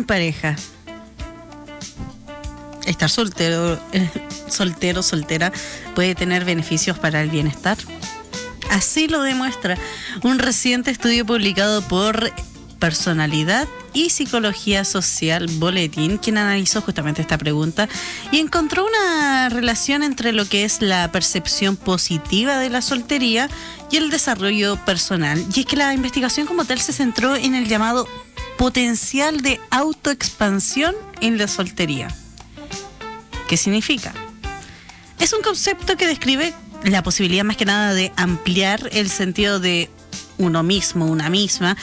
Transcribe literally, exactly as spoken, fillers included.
pareja. Estar soltero, eh, soltero, soltera, puede tener beneficios para el bienestar. Así lo demuestra un reciente estudio publicado por Personalidad y Psicología Social Boletín, quien analizó justamente esta pregunta y encontró una relación entre lo que es la percepción positiva de la soltería y el desarrollo personal. Y es que la investigación como tal se centró en el llamado potencial de autoexpansión en la soltería. ¿Qué significa? Es un concepto que describe la posibilidad más que nada de ampliar el sentido de uno mismo, una misma,